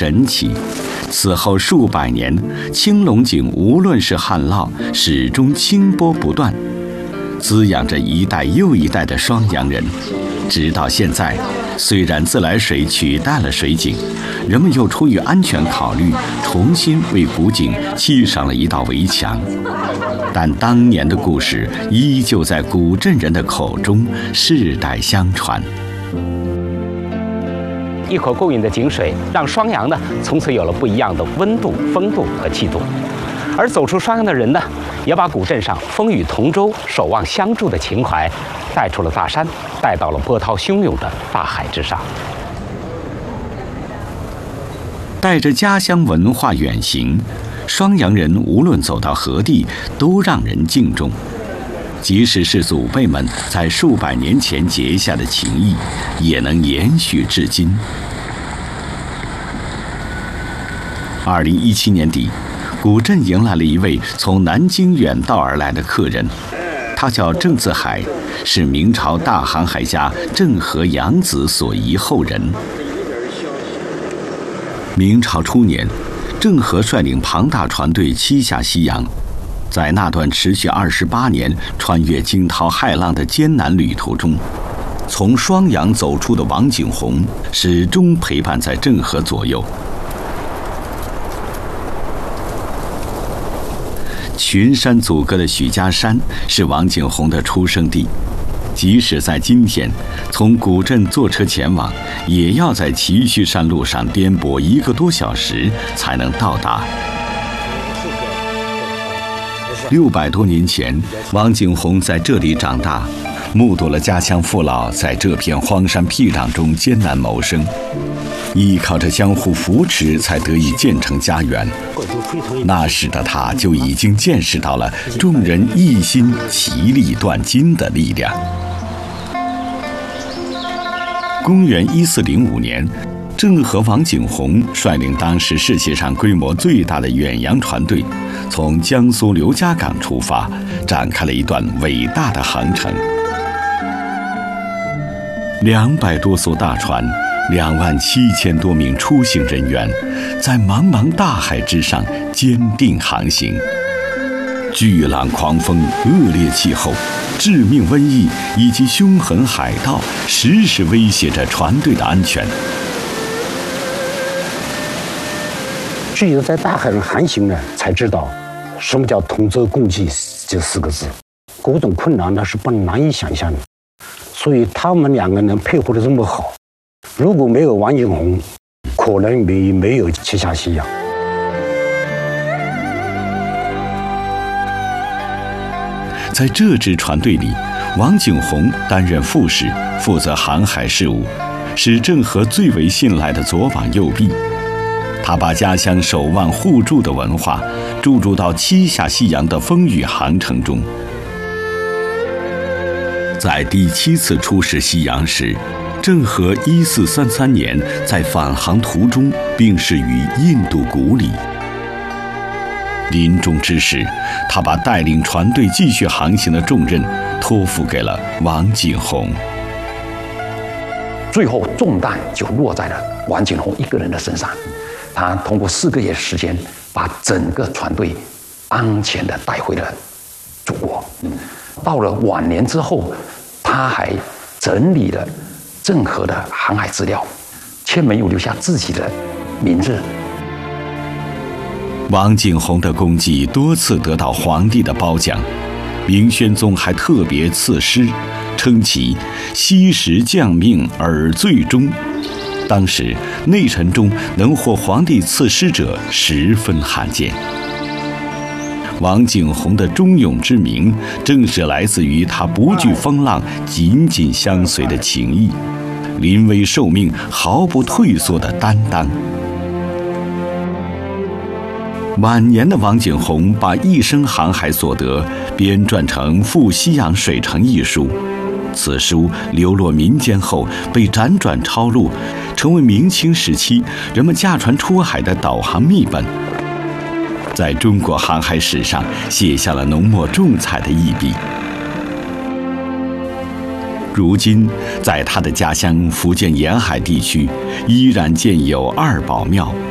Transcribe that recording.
神奇。此后数百年，青龙井无论是旱涝，始终清波不断，滋养着一代又一代的双阳人。直到现在，虽然自来水取代了水井，人们又出于安全考虑，重新为古井砌上了一道围墙。但当年的故事依旧在古镇人的口中世代相传。 一口够饮的井水，让双阳呢从此有了不一样的温度、风度和气度。而走出双阳的人呢，也把古镇上风雨同舟、守望相助的情怀带出了大山，带到了波涛汹涌的大海之上。 带着家乡文化远行，双阳人无论走到何地，都让人敬重。即使是祖辈们在数百年前结下的情谊，也能延续至今。2017年底，古镇迎来了一位从南京远道而来的客人，他叫郑自海，是明朝大航海家郑和养子所遗后人。明朝初年，郑和率领庞大船队七下西洋，在那段持续28年、穿越惊涛骇浪的艰难旅途中，从双阳走出的王景洪始终陪伴在郑和左右。群山阻隔的许家山是王景洪的出生地，即使在今天，从古镇坐车前往，也要在崎岖山路上颠簸1个多小时才能到达。600多年前，王景洪在这里长大，目睹了家乡父老在这片荒山僻壤中艰难谋生，依靠着相互扶持才得以建成家园。那时的他就已经见识到了众人一心齐力断金的力量。公元1405年，郑和王景洪率领当时世界上规模最大的远洋船队，从江苏刘家港出发，展开了一段伟大的航程。200多艘大船，27000多名出行人员，在茫茫大海之上坚定航行。巨浪狂风、恶劣气候、致命瘟疫以及凶狠海盗，时时威胁着船队的安全。 只有在大海上航行呢，才知道什么叫同舟共济这4个字。各种困难那是难以想象的，所以他们2个人配合得这么好。如果没有王景洪，可能没有七下西洋。 在这支船队里，王景洪担任副使，负责航海事务，是郑和最为信赖的左膀右臂。他把家乡守望互助的文化注入到7下西洋的风雨航程中。在第7次出使西洋时，郑和1433年在返航途中病逝于印度古里。临终之时，他把带领船队继续航行的重任托付给了王景洪。 最后重担就落在了王景洪一个人的身上。他通过4个月时间，把整个船队安全地带回了祖国。到了晚年之后，他还整理了郑和的航海资料，却没有留下自己的名字。 王景洪的功绩多次得到皇帝的褒奖，明宣宗还特别赐诗，称其惜时降命而最终。当时内臣中能获皇帝赐诗者十分罕见。王景洪的忠勇之名，正是来自于他不惧风浪、紧紧相随的情谊，临危受命、毫不退缩的担当。晚年的王景洪把一生航海所得编撰成《赴西洋水城》一书，此书流落民间后被辗转抄录，成为明清时期人们驾船出海的导航秘本，在中国航海史上写下了浓墨重彩的一笔。如今，在他的家乡福建沿海地区，依然建有2宝庙。